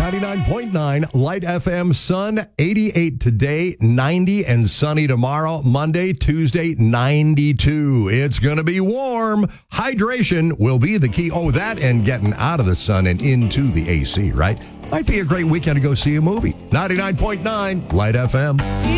99.9 Light FM Sun, 88 today, 90 and sunny tomorrow. Monday, Tuesday, 92. It's going to be warm. Hydration will be the key. Oh, that and getting out of the sun and into the AC, right? Might be a great weekend to go see a movie. 99.9 Light FM.